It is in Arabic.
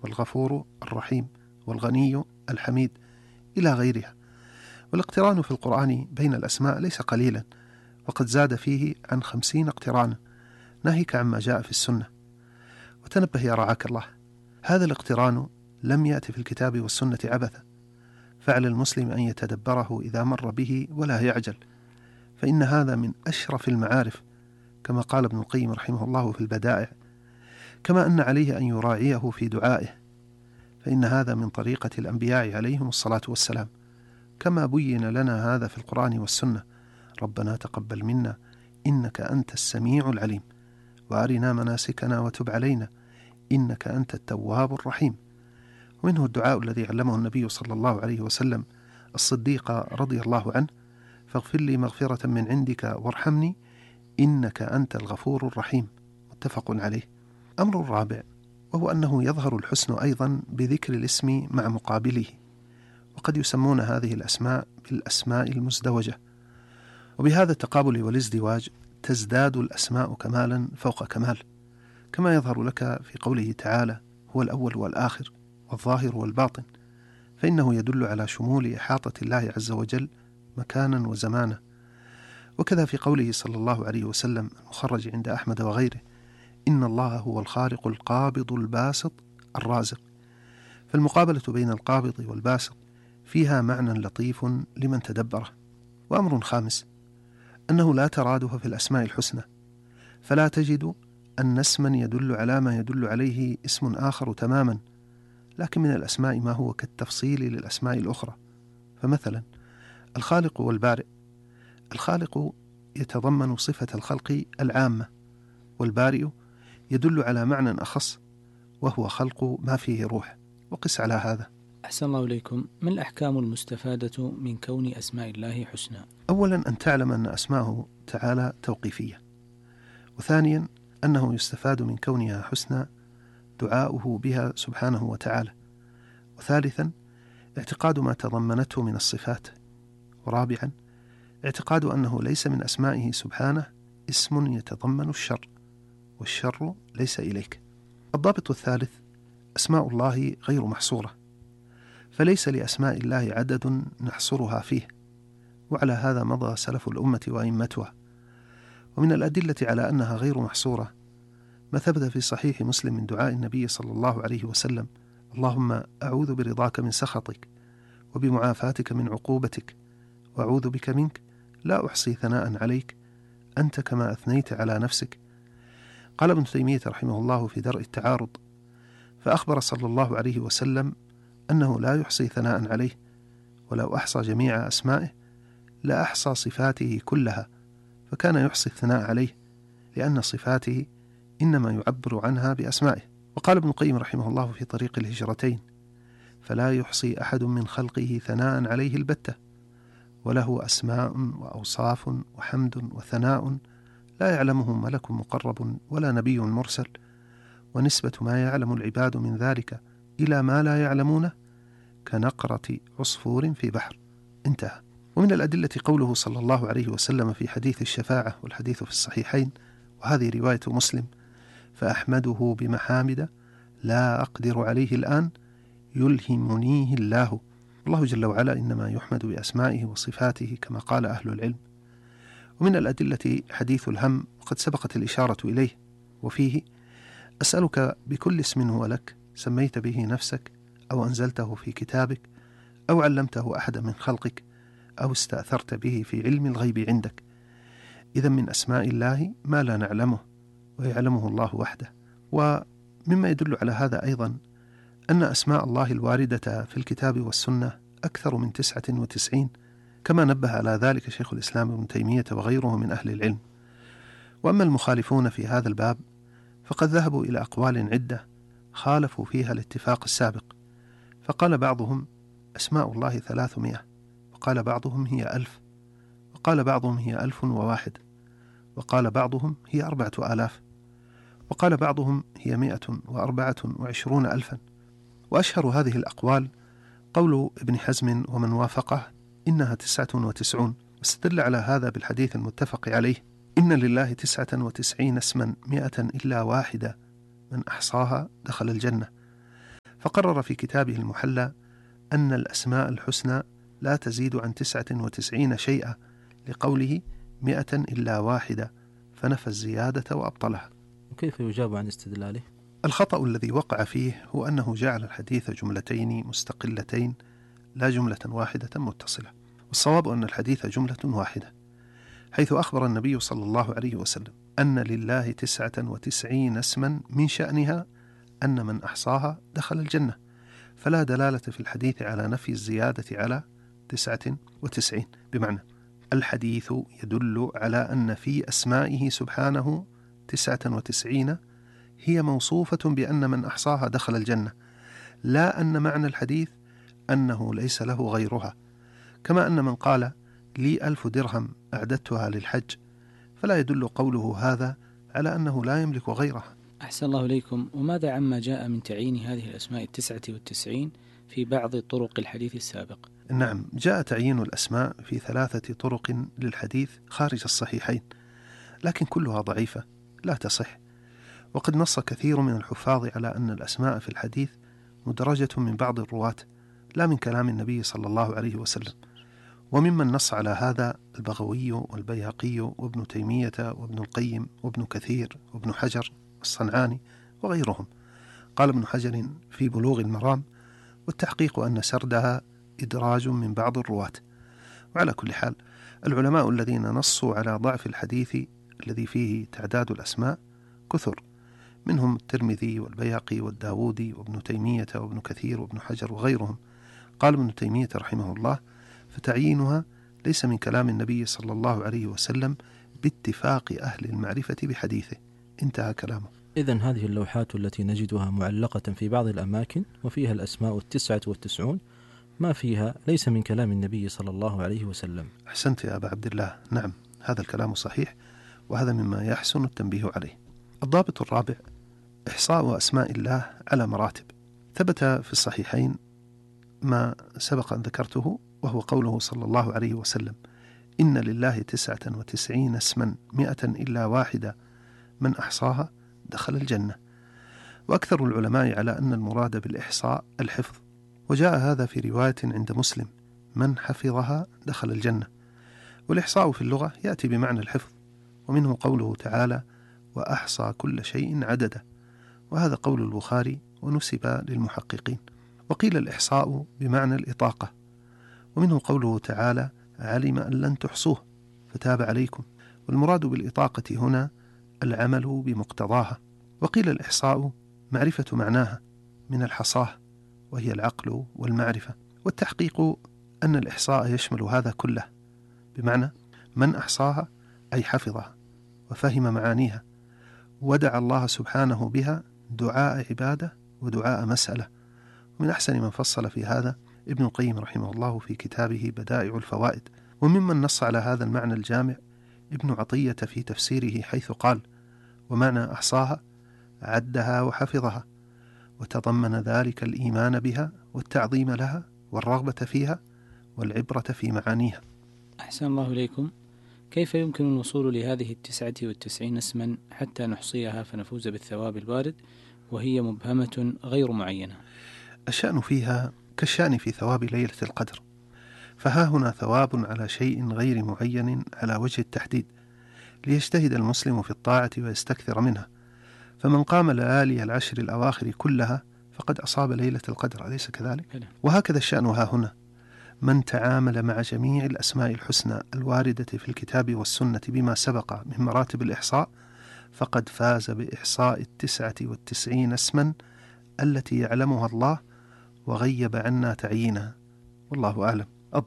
والغفور الرحيم والغني الحميد إلى غيرها. والاقتران في القرآن بين الأسماء ليس قليلا، وقد زاد فيه عن 50 اقترانا، ناهيك عما جاء في السنة. وتنبه يا رعاك الله، هذا الاقتران لم يأتي في الكتاب والسنة عبثا، فعلى المسلم أن يتدبره إذا مر به ولا يعجل، فإن هذا من أشرف المعارف كما قال ابن القيم رحمه الله في البدائع، كما أن عليه أن يراعيه في دعائه، فإن هذا من طريقة الأنبياء عليهم الصلاة والسلام، كما بين لنا هذا في القرآن والسنة: ربنا تقبل منا إنك أنت السميع العليم، وأرنا مناسكنا وتب علينا إنك أنت التواب الرحيم. ومنه الدعاء الذي علمه النبي صلى الله عليه وسلم الصديق رضي الله عنه: فاغفر لي مغفرة من عندك وارحمني إنك أنت الغفور الرحيم، متفق عليه. أمر الرابع وهو أنه يظهر الحسن أيضا بذكر الاسم مع مقابله، وقد يسمون هذه الأسماء بالأسماء المزدوجة، وبهذا التقابل والازدواج تزداد الأسماء كمالا فوق كمال، كما يظهر لك في قوله تعالى: هو الأول والآخر والظاهر والباطن، فإنه يدل على شمول إحاطة الله عز وجل مكانا وزمانا. وكذا في قوله صلى الله عليه وسلم المخرج عند أحمد وغيره: إن الله هو الخالق القابض الباسط الرازق، فالمقابلة بين القابض والباسط فيها معنى لطيف لمن تدبره. وأمر خامس أنه لا ترادف في الأسماء الحسنى، فلا تجد أن اسما يدل على ما يدل عليه اسم آخر تماما، لكن من الأسماء ما هو كالتفصيل للأسماء الأخرى. فمثلا الخالق والبارئ، الخالق يتضمن صفة الخلق العامة، والبارئ يدل على معنى أخص وهو خلق ما فيه روح. وقس على هذا. أحسن الله إليكم. ما الأحكام المستفادة من كون أسماء الله حسنى؟ أولا أن تعلم أن أسماءه تعالى توقيفية، وثانيا أنه يستفاد من كونها حسنى دعاؤه بها سبحانه وتعالى، وثالثا اعتقاد ما تضمنته من الصفات، ورابعا اعتقاد أنه ليس من أسمائه سبحانه اسم يتضمن الشر، والشر ليس إليك. الضابط الثالث: أسماء الله غير محصورة، فليس لأسماء الله عدد نحصرها فيه، وعلى هذا مضى سلف الأمة وأئمتها. ومن الأدلة على أنها غير محصورة ما ثبت في صحيح مسلم من دعاء النبي صلى الله عليه وسلم: اللهم أعوذ برضاك من سخطك وبمعافاتك من عقوبتك وأعوذ بك منك لا أحصي ثناء عليك أنت كما أثنيت على نفسك. قال ابن تيمية رحمه الله في درء التعارض: فأخبر صلى الله عليه وسلم أنه لا يحصي ثناء عليه، ولو أحصى جميع أسمائه لا أحصى صفاته كلها، فكان يحصي الثناء عليه لأن صفاته إنما يعبر عنها بأسمائه. وقال ابن القيم رحمه الله في طريق الهجرتين: فلا يحصي أحد من خلقه ثناء عليه البتة، وله أسماء وأوصاف وحمد وثناء لا يعلمه ملك مقرب ولا نبي مرسل، ونسبة ما يعلم العباد من ذلك إلى ما لا يعلمونه كنقرة عصفور في بحر. انتهى. ومن الأدلة قوله صلى الله عليه وسلم في حديث الشفاعة، والحديث في الصحيحين وهذه رواية مسلم: فأحمده بمحامد لا أقدر عليه الآن يلهمنيه الله. الله جل وعلا إنما يحمد بأسمائه وصفاته كما قال أهل العلم. ومن الأدلة حديث الهم، وقد سبقت الإشارة إليه، وفيه: أسألك بكل اسم هو لك سميت به نفسك أو أنزلته في كتابك أو علمته أحد من خلقك أو استأثرت به في علم الغيب عندك. إذا من أسماء الله ما لا نعلمه ويعلمه الله وحده. ومما يدل على هذا أيضا أن أسماء الله الواردة في الكتاب والسنة أكثر من 99، كما نبه على ذلك شيخ الإسلام ابن تيمية وغيره من أهل العلم. وأما المخالفون في هذا الباب فقد ذهبوا إلى أقوال عدة خالفوا فيها الاتفاق السابق، فقال بعضهم أسماء الله 300، وقال بعضهم هي 1000، وقال بعضهم هي 1001، وقال بعضهم هي 4000، وقال بعضهم هي 124,000. وأشهر هذه الأقوال قول ابن حزم ومن وافقه إنها 99، واستدل على هذا بالحديث المتفق عليه: إن لله 99 اسما 100 إلا واحدة من أحصاها دخل الجنة. فقرر في كتابه المحلى أن الأسماء الحسنى لا تزيد عن 99 شيئا، لقوله 100 إلا واحدة، فنفى الزيادة وأبطلها. وكيف يجاب عن استدلاله؟ الخطأ الذي وقع فيه هو أنه جعل الحديث جملتين مستقلتين لا جملة واحدة متصلة، والصواب أن الحديث جملة واحدة، حيث أخبر النبي صلى الله عليه وسلم أن لله 99 اسما من شأنها أن من أحصاها دخل الجنة، فلا دلالة في الحديث على نفي الزيادة على 99، بمعنى الحديث يدل على أن في أسمائه سبحانه 99 هي موصوفة بأن من أحصاها دخل الجنة، لا أن معنى الحديث أنه ليس له غيرها، كما أن من قال لي 1000 درهم أعددتها للحج، فلا يدل قوله هذا على أنه لا يملك غيرها. أحسن الله إليكم. وماذا عما جاء من تعيين هذه الأسماء 99 في بعض طرق الحديث السابق؟ نعم، جاء تعيين الأسماء في 3 طرق للحديث خارج الصحيحين، لكن كلها ضعيفة لا تصح، وقد نص كثير من الحفاظ على أن الأسماء في الحديث مدرجة من بعض الرواة لا من كلام النبي صلى الله عليه وسلم. وممن نص على هذا البغوي والبيهقي وابن تيمية وابن القيم وابن كثير وابن حجر الصنعاني وغيرهم. قال ابن حجر في بلوغ المرام: والتحقيق أن سردها إدراج من بعض الرواة. وعلى كل حال، العلماء الذين نصوا على ضعف الحديث الذي فيه تعداد الأسماء كثر، منهم الترمذي والبيهقي والداودي وابن تيمية وابن كثير وابن حجر وغيرهم. قال ابن تيمية رحمه الله: فتعيينها ليس من كلام النبي صلى الله عليه وسلم باتفاق أهل المعرفة بحديثه. انتهى كلامه. إذن هذه اللوحات التي نجدها معلقة في بعض الأماكن وفيها الأسماء 99 ما فيها ليس من كلام النبي صلى الله عليه وسلم. أحسنت يا أبا عبد الله، نعم هذا الكلام صحيح، وهذا مما يحسن التنبيه عليه. الضابط الرابع: إحصاء أسماء الله على مراتب. ثبت في الصحيحين ما سبق أن ذكرته، وهو قوله صلى الله عليه وسلم: إن لله 99 اسما 100 إلا واحدة، من أحصاها دخل الجنة. وأكثر العلماء على أن المراد بالإحصاء الحفظ، وجاء هذا في رواية عند مسلم: من حفظها دخل الجنة. والإحصاء في اللغة يأتي بمعنى الحفظ، ومنه قوله تعالى: وأحصى كل شيء عددا، وهذا قول البخاري ونسب للمحققين. وقيل الإحصاء بمعنى الإطاقة، ومنه قوله تعالى: علم أن لن تحصوه فتاب عليكم. والمراد بالإطاقة هنا العمل بمقتضاها. وقيل الإحصاء معرفة معناها من الحصاه، وهي العقل والمعرفة. والتحقيق أن الإحصاء يشمل هذا كله، بمعنى من أحصاها أي حفظها وفهم معانيها، ودعا الله سبحانه بها دعاء عبادة ودعاء مسألة. ومن أحسن من فصل في هذا ابن القيم رحمه الله في كتابه بدائع الفوائد. وممن نص على هذا المعنى الجامع ابن عطية في تفسيره، حيث قال: ومعنى أحصاها عدها وحفظها، وتضمن ذلك الإيمان بها والتعظيم لها والرغبة فيها والعبرة في معانيها. أحسن الله إليكم. كيف يمكن الوصول لهذه 99 اسما حتى نحصيها فنفوز بالثواب الوارد وهي مبهمة غير معينة؟ الشأن فيها كالشأن في ثواب ليلة القدر، فها هنا ثواب على شيء غير معين على وجه التحديد، ليجتهد المسلم في الطاعة ويستكثر منها. فمن قام ليالي العشر الأواخر كلها فقد أصاب ليلة القدر، أليس كذلك؟ وهكذا الشأن ها هنا: من تعامل مع جميع الأسماء الحسنى الواردة في الكتاب والسنة بما سبق من مراتب الإحصاء فقد فاز بإحصاء 99 اسما التي يعلمها الله وغيب عنا تعيينها، والله أعلم.